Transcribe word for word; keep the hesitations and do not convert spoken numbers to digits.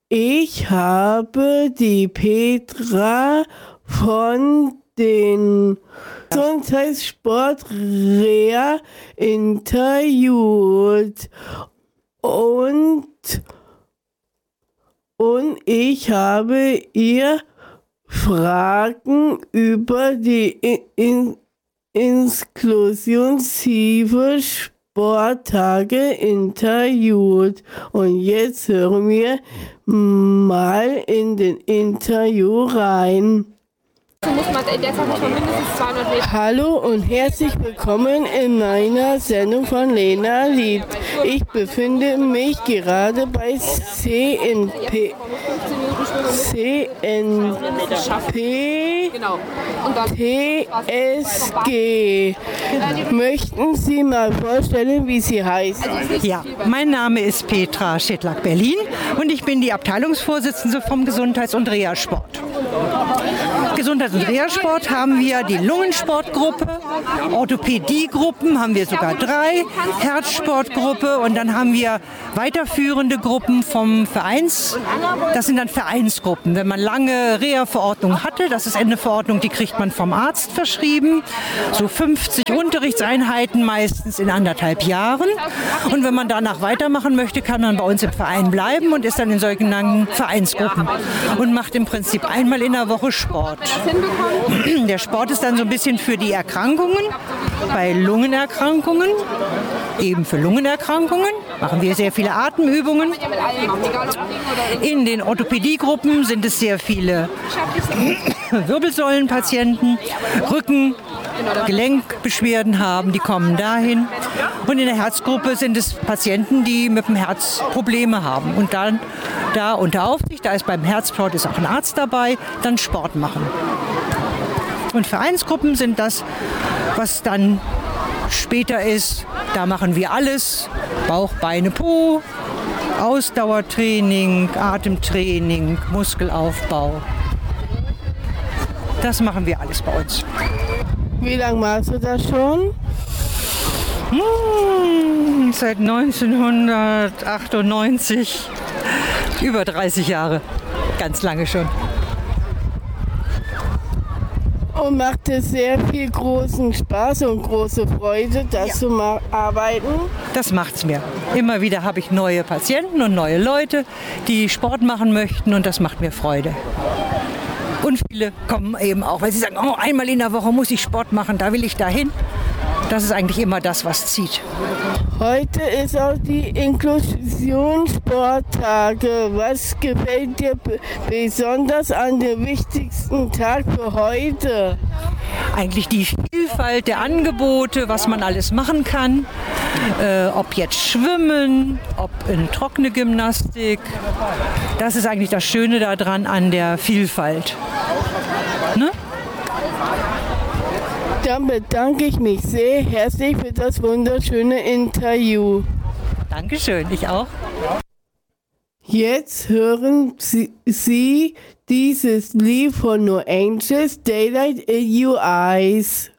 Ich habe die Petra von den Gesundheitssport-Reha interviewt und, und ich habe ihr Fragen über die in, in, inklusive Sporttage interviewt. Und jetzt hören wir mal in den Interview rein. Muss man in der Zeit muss man mindestens zweihundert Meter. Hallo und herzlich willkommen in meiner Sendung von Lena Lied. Ich befinde mich gerade bei C N P. C N P T S G. Möchten Sie mal vorstellen, wie Sie heißen? Ja, mein Name ist Petra Schedlack-Berlin und ich bin die Abteilungsvorsitzende vom Gesundheits- und Reha-Sport. Gesundheits- und Reha-Sport haben wir die Lungensportgruppe, Orthopädiegruppen haben wir sogar drei, Herzsportgruppe und dann haben wir weiterführende Gruppen vom Vereins. Das sind dann Vereinsgruppen. Wenn man lange Reha-Verordnung hatte, das ist eine Verordnung, die kriegt man vom Arzt verschrieben, so fünfzig Unterrichtseinheiten meistens in anderthalb Jahren. Und wenn man danach weitermachen möchte, kann man bei uns im Verein bleiben und ist dann in sogenannten Vereinsgruppen und macht im Prinzip einmal in der Woche Sport. Der Sport ist dann so ein bisschen für die Erkrankungen. Bei Lungenerkrankungen, eben für Lungenerkrankungen, machen wir sehr viele Atemübungen. In den Orthopädiegruppen sind es sehr viele Wirbelsäulenpatienten, Rücken, Gelenkbeschwerden haben, die kommen dahin. Und in der Herzgruppe sind es Patienten, die mit dem Herz Probleme haben. Und dann da unter Aufsicht, da ist beim Herzsport ist auch ein Arzt dabei, dann Sport machen. Und Vereinsgruppen sind das, was dann später ist. Da machen wir alles. Bauch, Beine, Po, Ausdauertraining, Atemtraining, Muskelaufbau. Das machen wir alles bei uns. Wie lange machst du das schon? Hm, seit neunzehnhundertachtundneunzig. Über dreißig Jahre. Ganz lange schon. Und macht es sehr viel großen Spaß und große Freude, das ja. zu ma- arbeiten? Das macht's mir. Immer wieder habe ich neue Patienten und neue Leute, die Sport machen möchten und das macht mir Freude. Und viele kommen eben auch, weil sie sagen, oh, einmal in der Woche muss ich Sport machen, da will ich dahin. Das ist eigentlich immer das, was zieht. Heute ist auch die Inklusionssporttage. Was gefällt dir b- besonders an dem wichtigsten Tag für heute? Eigentlich die Vielfalt der Angebote, was man alles machen kann. Äh, ob jetzt Schwimmen, ob in trockene Gymnastik. Das ist eigentlich das Schöne daran an der Vielfalt. Ne? Dann bedanke ich mich sehr herzlich für das wunderschöne Interview. Dankeschön, ich auch. Jetzt hören Sie, Sie dieses Lied von No Angels, Daylight in Your Eyes.